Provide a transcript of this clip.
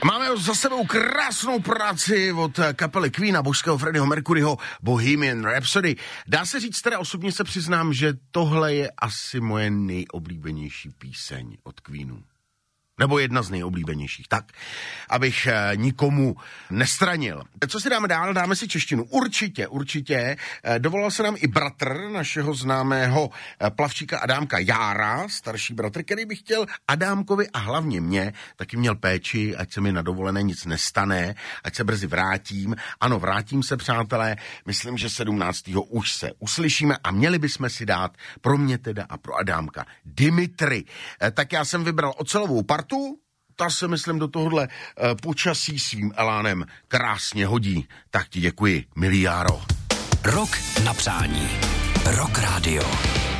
Máme za sebou krásnou práci od kapely Queen a božského Freddieho Mercuryho Bohemian Rhapsody. Dá se říct, teda osobně se přiznám, že tohle je asi moje nejoblíbenější píseň od Queenu. Nebo jedna z nejoblíbenějších, tak, abych nikomu nestranil. Co si dáme dál? Dáme si češtinu. Určitě. Dovolal se nám i bratr našeho známého plavčíka Adámka Jára, starší bratr, který by chtěl Adámkovi a hlavně mě, taky měl péči, ať se mi na dovolené nic nestane, ať se brzy vrátím. Ano, vrátím se, přátelé, myslím, že 17. už se uslyšíme a měli bychom si dát pro mě teda a pro Adámka Dimitri. Tak já jsem vybral ocelovou partu, ta se, myslím, do tohohle počasí svým elánem krásně hodí. Tak ti děkuji, milý Járo. Rok na přání. Rock Radio.